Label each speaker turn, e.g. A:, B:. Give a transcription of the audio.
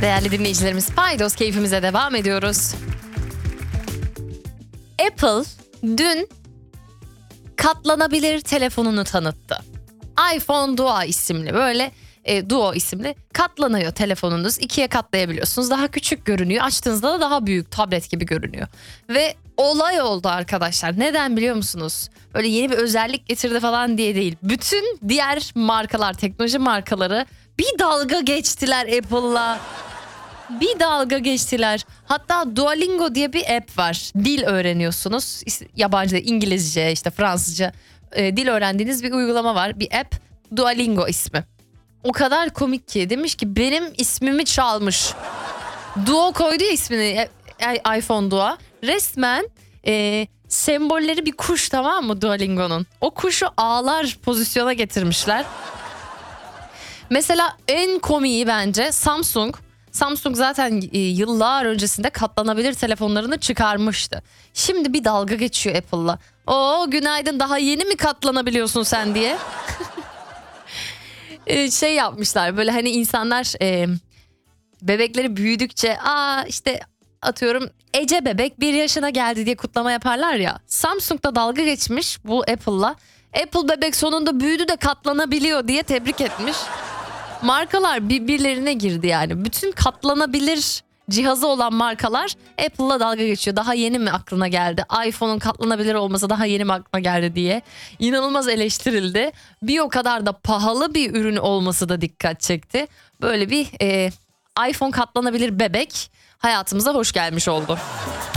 A: değerli dinleyicilerimiz. Paydos keyfimize devam ediyoruz. Apple dün katlanabilir telefonunu tanıttı. iPhone Duo isimli Duo isimli katlanıyor telefonunuz. 2'ye katlayabiliyorsunuz. Daha küçük görünüyor. Açtığınızda da daha büyük tablet gibi görünüyor. Ve olay oldu arkadaşlar. Neden biliyor musunuz? Böyle yeni bir özellik getirdi falan diye değil. Bütün diğer markalar, teknoloji markaları bir dalga geçtiler Apple'la. Bir dalga geçtiler. Hatta Duolingo diye bir app var. Dil öğreniyorsunuz. Yabancı, İngilizce, işte Fransızca dil öğrendiğiniz bir uygulama var. Bir app, Duolingo ismi. O kadar komik ki, demiş ki benim ismimi çalmış. Duo koydu ya ismini, iPhone Duo. Resmen sembolleri bir kuş, tamam mı, Duolingo'nun. O kuşu ağlar pozisyona getirmişler. Mesela en komiği bence Samsung. Samsung zaten yıllar öncesinde katlanabilir telefonlarını çıkarmıştı. Şimdi bir dalga geçiyor Apple'la. Günaydın, daha yeni mi katlanabiliyorsun sen diye. Şey yapmışlar böyle, hani insanlar bebekleri büyüdükçe işte atıyorum Ece bebek 1 yaşına geldi diye kutlama yaparlar ya. Samsung da dalga geçmiş bu Apple'la. Apple bebek sonunda büyüdü de katlanabiliyor diye tebrik etmiş. Markalar birbirlerine girdi yani. Bütün katlanabilir cihazı olan markalar Apple'la dalga geçiyor. Daha yeni mi aklına geldi? iPhone'un katlanabilir olması daha yeni mi aklına geldi diye. İnanılmaz eleştirildi. Bir o kadar da pahalı bir ürün olması da dikkat çekti. Böyle bir iPhone katlanabilir bebek hayatımıza hoş gelmiş oldu.